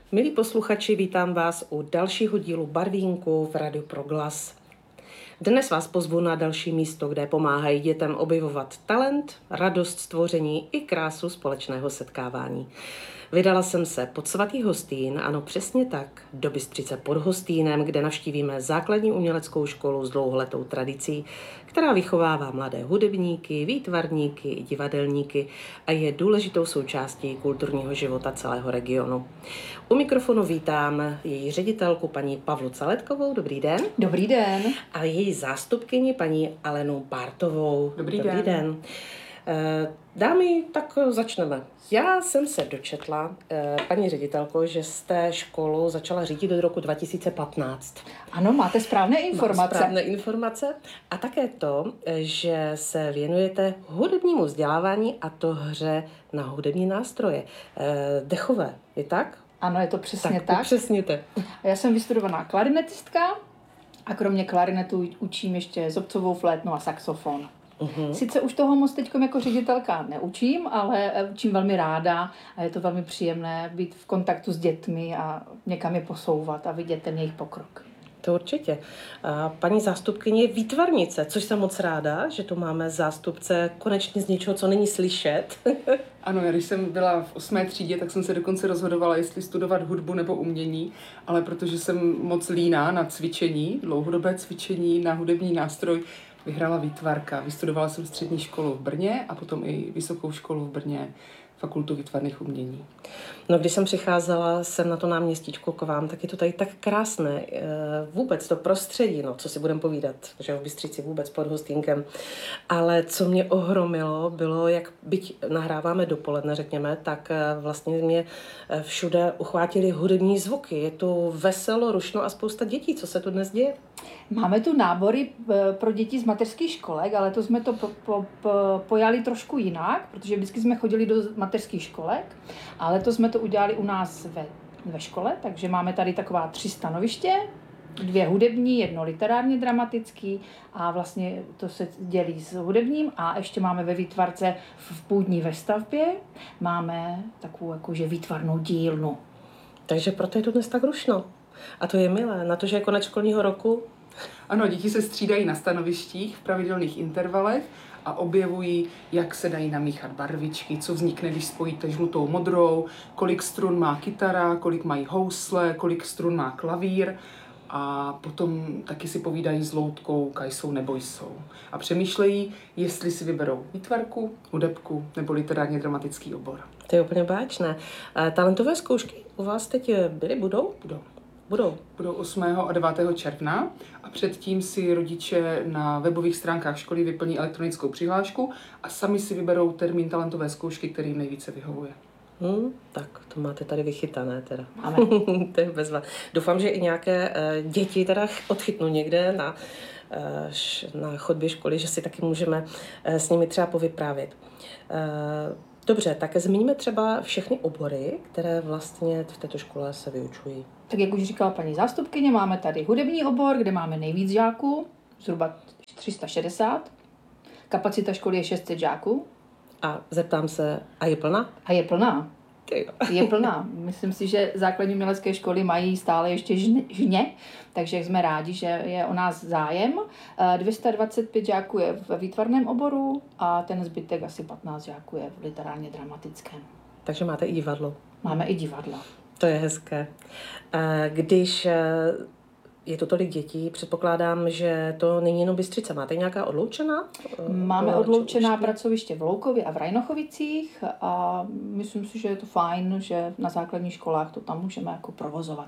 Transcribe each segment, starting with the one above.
Milí posluchači, vítám vás u dalšího dílu Barvínku v Rádiu Proglas. Dnes vás pozvu na další místo, kde pomáhají dětem objevovat talent, radost stvoření i krásu společného setkávání. Vydala jsem se pod Svatý Hostýn, ano přesně tak, do Bystřice pod Hostýnem, kde navštívíme základní uměleckou školu s dlouholetou tradicí, která vychovává mladé hudebníky, výtvarníky i divadelníky a je důležitou součástí kulturního života celého regionu. U mikrofonu vítám její ředitelku paní Pavlu Caletkovou, dobrý den. Dobrý den. A její zástupkyni paní Alenu Bártovou. Dobrý den. Dámy, tak začneme. Já jsem se dočetla, paní ředitelko, že jste školu začala řídit do roku 2015. Ano, máte správné informace. Mám správné informace a také to, že se věnujete hudebnímu vzdělávání a to hře na hudební nástroje. Dechové, je tak? Ano, je to přesně tak. Upřesněte. Já jsem vystudovaná klarinetistka a kromě klarinetu učím ještě zobcovou flétnu a saxofon. Sice už toho moc teď jako ředitelka neučím, ale učím velmi ráda a je to velmi příjemné být v kontaktu s dětmi a někam je posouvat a vidět ten jejich pokrok. To určitě. A paní zástupkyně je výtvarnice, což jsem moc ráda, že tu máme zástupce konečně z něčeho, co není slyšet. Ano, já když jsem byla v 8. třídě, tak jsem se dokonce rozhodovala, jestli studovat hudbu nebo umění, ale protože jsem moc líná na cvičení, dlouhodobé cvičení na hudební nástroj, vyhrála výtvarka. Vystudovala jsem střední školu v Brně a potom i vysokou školu v Brně, fakultu výtvarných umění. No, když jsem přicházela sem na to náměstíčko k vám, tak je to tady tak krásné. Vůbec to prostředí, no, co si budeme povídat, že v Bystřici vůbec pod Hostýnkem. Ale co mě ohromilo, bylo, jak byť nahráváme dopoledne, řekněme, tak vlastně mě všude uchvátily hudební zvuky. Je tu veselo, rušno a spousta dětí. Co se tu dnes děje? Máme tu nábory pro děti z mateřských školek, ale to jsme to pojali trošku jinak, protože vždycky jsme chodili do mateřských školek, ale to jsme to udělali u nás ve škole, takže máme tady taková 3 stanoviště, 2 hudební, 1 literárně dramatický a vlastně to se dělí s hudebním a ještě máme ve výtvarce v půdní ve stavbě, máme takovou jakože výtvarnou dílnu. Takže proto je to dnes tak rušno. A to je milé, na to, že je konec školního roku. Ano, děti se střídají na stanovištích v pravidelných intervalech a objevují, jak se dají namíchat barvičky, co vznikne, když spojíte žlutou modrou, kolik strun má kytara, kolik mají housle, kolik strun má klavír a potom taky si povídají s loutkou, kajsou nebo jsou. A přemýšlejí, jestli si vyberou výtvarku, hudebku nebo literárně dramatický obor. To je úplně báječné. Talentové zkoušky u vás teď byly, budou? Budou 8. a 9. června a předtím si rodiče na webových stránkách školy vyplní elektronickou přihlášku a sami si vyberou termín talentové zkoušky, který jim nejvíce vyhovuje. Tak to máte tady vychytané teda. Máme. To je bezva. Doufám, že i nějaké děti teda odchytnu někde na chodbě školy, že si taky můžeme s nimi třeba povyprávět. Dobře, tak zmíníme třeba všechny obory, které vlastně v této škole se vyučují. Tak jak už říkala paní zástupkyně, máme tady hudební obor, kde máme nejvíc žáků, zhruba 360. Kapacita školy je 600 žáků. A zeptám se, a je plná? A je plná. Je plná. Myslím si, že základní umělecké školy mají stále ještě žně, takže jsme rádi, že je o nás zájem. 225 žáků je v výtvarném oboru a ten zbytek asi 15 žáků je v literárně dramatickém. Takže máte i divadlo. Máme i divadlo. To je hezké. Když je to tolik dětí, předpokládám, že to není jenom Bystřice. Máte nějaká odloučená? Máme odloučená pracoviště v Loukově a v Rajnochovicích a myslím si, že je to fajn, že na základních školách to tam můžeme jako provozovat.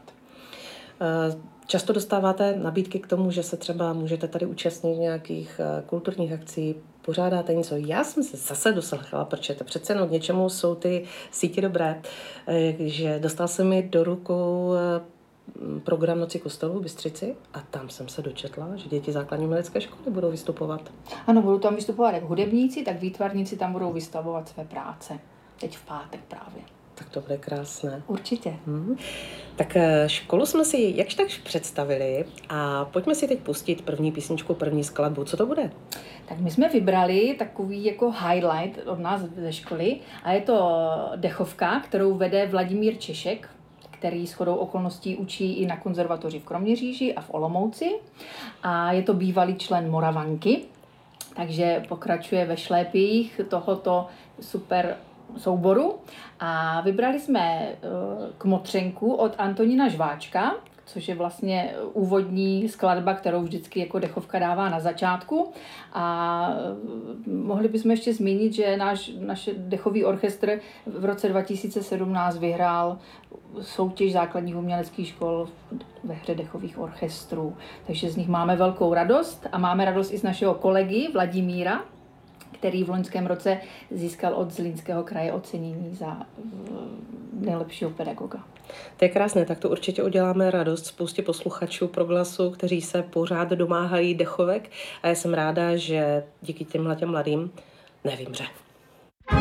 Často dostáváte nabídky k tomu, že se třeba můžete tady účastnit nějakých kulturních akcí, pořádáte něco. Já jsem se zase doslechla, protože to přece jenom k něčemu jsou ty sítě dobré, že dostal se mi do rukou program Noci kostelů v Bystřici a tam jsem se dočetla, že děti základní umělecké školy budou vystupovat. Ano, budou tam vystupovat jak hudebníci, tak výtvarníci tam budou vystavovat své práce. Teď v pátek právě. Tak to bude krásné. Určitě. Tak školu jsme si jakž tak představili a pojďme si teď pustit první písničku, první skladbu. Co to bude? Tak my jsme vybrali takový jako highlight od nás ze školy a je to dechovka, kterou vede Vladimír Češek, který shodou okolností učí i na konzervatoři v Kroměříži a v Olomouci. A je to bývalý člen Moravanky, takže pokračuje ve šlépích tohoto super souboru. A vybrali jsme Kmotřenku od Antonína Žváčka, což je vlastně úvodní skladba, kterou vždycky jako dechovka dává na začátku. A mohli bychom ještě zmínit, že náš dechový orchestr v roce 2017 vyhrál soutěž základních uměleckých škol ve hře dechových orchestrů. Takže z nich máme velkou radost a máme radost i z našeho kolegy Vladimíra, který v loňském roce získal od Zlínského kraje ocenění za nejlepšího pedagoga. To je krásné, tak to určitě uděláme radost spoustě posluchačů Proglasu, kteří se pořád domáhají dechovek a já jsem ráda, že díky těmhle mladým nevymře.